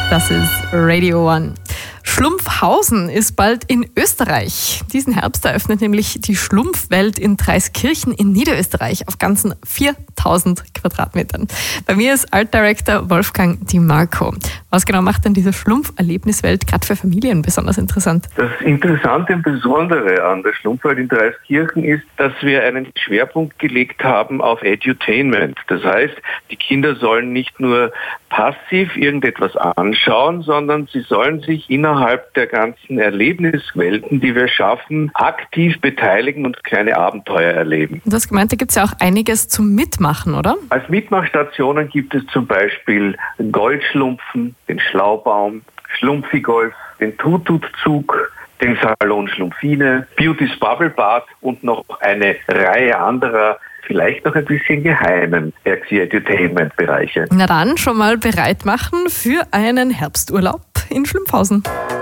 Das ist Radio One. Schlumpfhausen ist bald in Österreich. Diesen Herbst eröffnet nämlich die Schlumpfwelt in Dreiskirchen in Niederösterreich auf ganzen 4000 Quadratmetern. Bei mir ist Art Director Wolfgang Di Marco. Was genau macht denn diese Schlumpferlebniswelt gerade für Familien besonders interessant? Das Interessante und Besondere an der Schlumpfwelt in Dreiskirchen ist, dass wir einen Schwerpunkt gelegt haben auf Edutainment. Das heißt, die Kinder sollen nicht nur passiv irgendetwas anschauen, sondern sie sollen sich innerhalb der ganzen Erlebniswelten, die wir schaffen, aktiv beteiligen und kleine Abenteuer erleben. Du hast gemeint, da gibt es ja auch einiges zum Mitmachen, oder? Als Mitmachstationen gibt es zum Beispiel Goldschlumpfen, den Schlaubaum, Schlumpfigolf, den Tututzug, den Salon Schlumpfine, Beautys Bubble Bad und noch eine Reihe anderer, vielleicht noch ein bisschen geheimen Edutainment-Bereiche. Na dann schon mal bereit machen für einen Herbsturlaub in Schlumpfhausen.